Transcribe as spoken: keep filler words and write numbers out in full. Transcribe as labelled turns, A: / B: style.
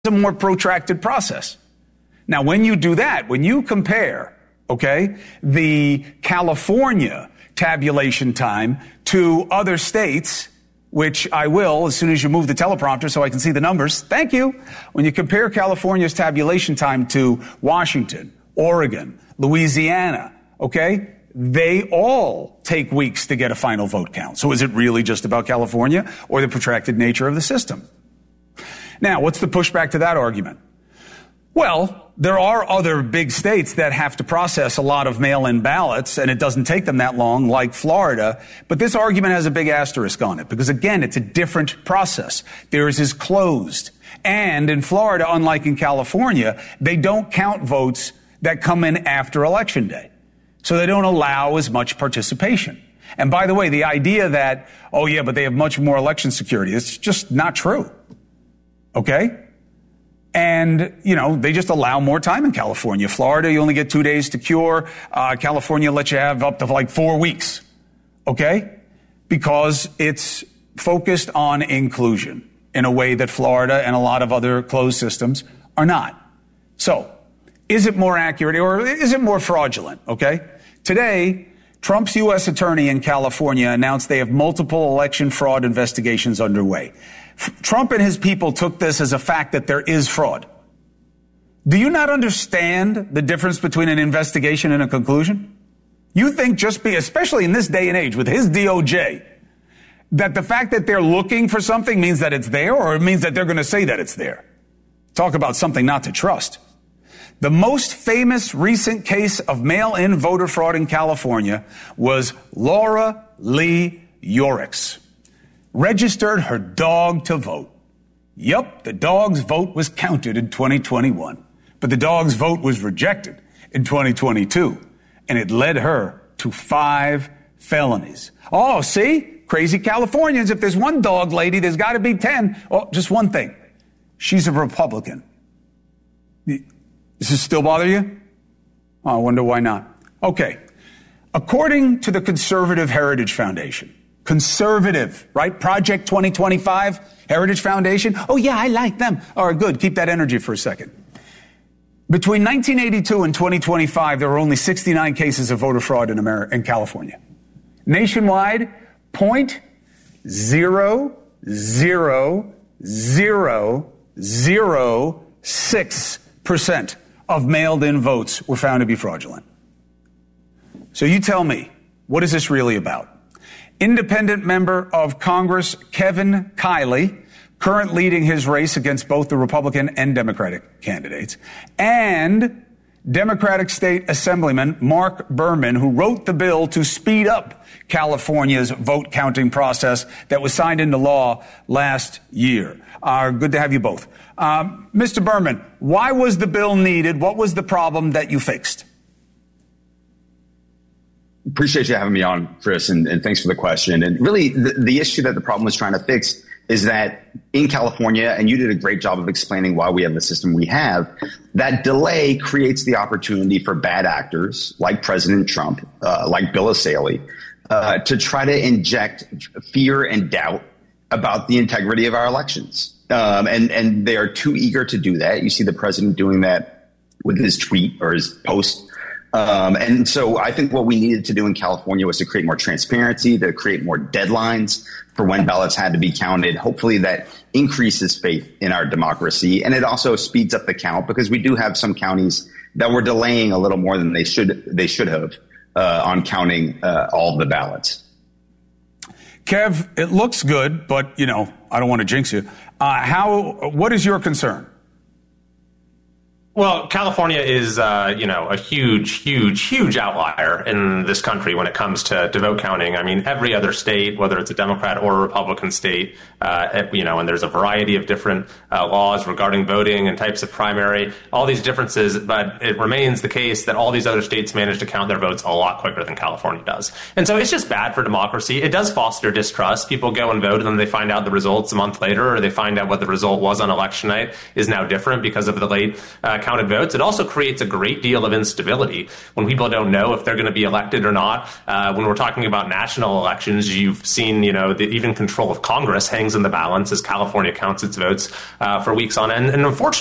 A: a more protracted process. Now, when you do that, when you compare, okay, the California tabulation time to other states, which I will as soon as you move the teleprompter so I can see the numbers. Thank you. When you compare California's tabulation time to Washington, Oregon, Louisiana, okay, they all take weeks to get a final vote count. So is it really just about California or the protracted nature of the system? Now, what's the pushback to that argument? Well, there are other big states that have to process a lot of mail-in ballots, and it doesn't take them that long, like Florida. But this argument has a big asterisk on it, because, again, it's a different process. Theirs is closed. And in Florida, unlike in California, they don't count votes that come in after Election Day. So they don't allow as much participation. And by the way, the idea that, oh, yeah, but they have much more election security, it's just not true. Okay? And, you know, they just allow more time in California. Florida, you only get two days to cure. Uh, California lets you have up to like four weeks. Okay? Because it's focused on inclusion in a way that Florida and a lot of other closed systems are not. So, is it more accurate or is it more fraudulent? Okay? Today, Trump's U S attorney in California announced they have multiple election fraud investigations underway. Trump and his people took this as a fact that there is fraud. Do you not understand the difference between an investigation and a conclusion? You think just be, especially in this day and age with his D O J, that the fact that they're looking for something means that it's there, or it means that they're going to say that it's there? Talk about something not to trust. The most famous recent case of mail-in voter fraud in California was Laura Lee Yoricks. Registered her dog to vote. Yep, the dog's vote was counted in twenty twenty-one, but the dog's vote was rejected in twenty twenty-two, and it led her to five felonies. Oh, see? Crazy Californians. If there's one dog lady, there's got to be ten. Oh, just one thing. She's a Republican. Does this still bother you? Oh, I wonder why not. Okay. According to the Conservative Heritage Foundation, conservative, right? Project twenty twenty-five, Heritage Foundation. Oh, yeah, I like them. All right, good. Keep that energy for a second. Between nineteen eighty-two and twenty twenty-five, there were only sixty-nine cases of voter fraud in America, in California. Nationwide, zero point zero zero zero zero six percent of mailed-in votes were found to be fraudulent. So you tell me, what is this really about? Independent member of Congress Kevin Kiley, current leading his race against both the Republican and Democratic candidates, and Democratic State Assemblyman Mark Berman, who wrote the bill to speed up California's vote counting process that was signed into law last year. Uh, good to have you both. Um, Mister Berman, why was the bill needed? What was the problem that you fixed?
B: Appreciate you having me on, Chris, and, and thanks for the question. And really, the, the issue that the problem was trying to fix is that in California, and you did a great job of explaining why we have the system we have, that delay creates the opportunity for bad actors like President Trump, uh, like Bill O'Reilly, uh, to try to inject fear and doubt about the integrity of our elections. Um, and, and they are too eager to do that. You see the president doing that with his tweet or his post. Um, and so I think what we needed to do in California was to create more transparency, to create more deadlines for when ballots had to be counted. Hopefully that increases faith in our democracy. And it also speeds up the count, because we do have some counties that were delaying a little more than they should they should have uh, on counting uh, all of the ballots.
A: Kev, it looks good, but, you know, I don't want to jinx you. Uh, how? What is your concern?
C: Well, California is, uh, you know, a huge, huge, huge outlier in this country when it comes to, to vote counting. I mean, every other state, whether it's a Democrat or a Republican state, uh, you know, and there's a variety of different uh, laws regarding voting and types of primary, all these differences, but it remains the case that all these other states manage to count their votes a lot quicker than California does. And so it's just bad for democracy. It does foster distrust. People go and vote, and then they find out the results a month later, or they find out what the result was on election night is now different because of the late uh, counted votes. It also creates a great deal of instability when people don't know if they're going to be elected or not. Uh, when we're talking about national elections, you've seen, you know, the, even control of Congress hangs in the balance as California counts its votes uh, for weeks on end. And unfortunately,